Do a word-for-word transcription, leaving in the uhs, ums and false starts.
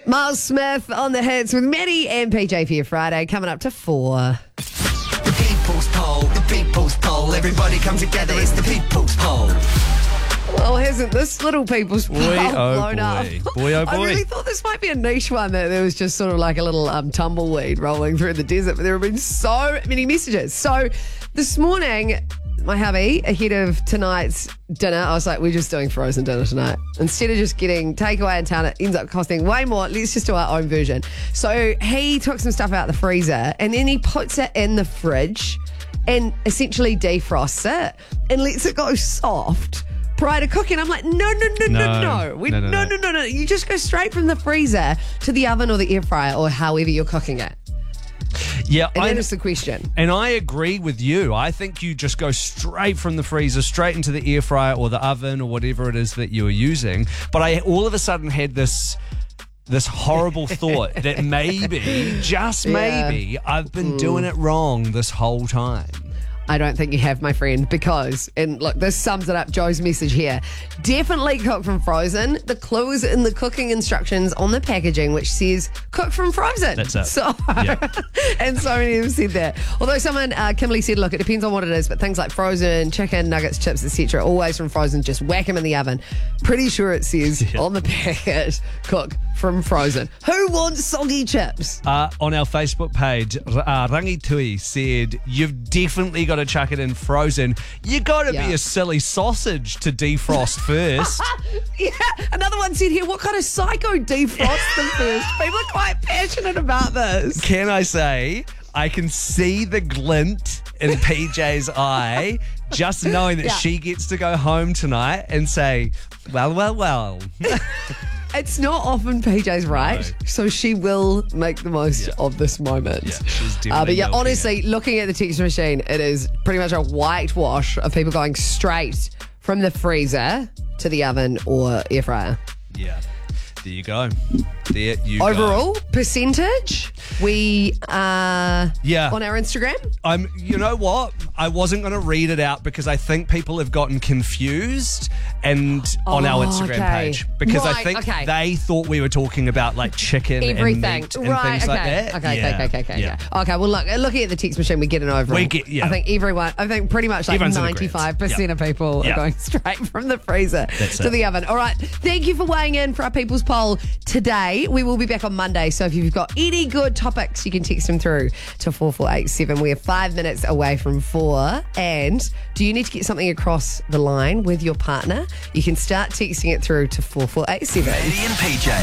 Miles Smith on the hits with Maddie and P J for your Friday, coming up to four. The people's poll, the people's poll. Everybody come together, it's the people's poll. Well, hasn't this little people's poll Boy, oh blown boy. up? Boy, oh I boy. really thought this might be a niche one, that there was just sort of like a little um, tumbleweed rolling through the desert, but there have been so many messages. So this morning, my hubby, ahead of tonight's dinner, I was like, we're just doing frozen dinner tonight. Instead of just getting takeaway in town, it ends up costing way more. Let's just do our own version. So he took some stuff out of the freezer and then he puts it in the fridge and essentially defrosts it and lets it go soft prior to cooking. I'm like, no, no, no, no, No. no. We, No, no, no, no, no. no, no. You just go straight from the freezer to the oven or the air fryer or however you're cooking it. Yeah, And I, then it's the question. and I agree with you. I think you just go straight from the freezer, straight into the air fryer or the oven or whatever it is that you're using. But I all of a sudden had this this horrible thought that maybe, just Yeah. maybe, I've been doing it wrong this whole time. I don't think you have, my friend, because, and look, this sums it up, Joe's message here. Definitely cook from frozen. The clue is in the cooking instructions on the packaging, which says cook from frozen. That's it. So, Yeah. and so many have said that. Although someone, uh, Kimberly said, look, it depends on what it is, but things like frozen, chicken, nuggets, chips, et cetera, always from frozen, just whack them in the oven. Pretty sure it says Yeah. on the packet, cook from frozen. Who wants soggy chips? Uh, on our Facebook page, uh, Rangi Tui said, you've definitely got to chuck it in frozen. You got to Yeah. be a silly sausage to defrost first. Yeah, another one said here, what kind of psycho defrosts them first? People are quite passionate about this. Can I say, I can see the glint in P J's eye just knowing that Yeah. she gets to go home tonight and say, well, well, well. It's not often P J's right, No. so she will make the most Yeah. of this moment. Yeah, she's definitely Uh, but yeah, milking honestly, looking at the text machine, it is pretty much a whitewash of people going straight from the freezer to the oven or air fryer. Yeah, there you go. There you go. Overall percentage, we are Yeah. on our Instagram. I'm, you know what? I wasn't going to read it out because I think people have gotten confused and on our Oh, Instagram okay. page because I Right, think okay. they thought we were talking about like chicken Everything. and meat and right, things okay. like that. Okay, Yeah, okay, okay, okay, yeah. okay. Okay, well, look, looking at the text machine, we get an overall. We get- yeah. I think everyone, I think pretty much like Everyone's in agreement. ninety-five percent Yeah. of people Yeah. are going straight from the freezer That's to it. the oven. All right, thank you for weighing in for our People's Poll today. We will be back on Monday, so if you've got any good topics, you can text them through to four four eight seven. We're five minutes away from four. And do you need to get something across the line with your partner? You can start texting it through to four four eight seven. Maddie and P J.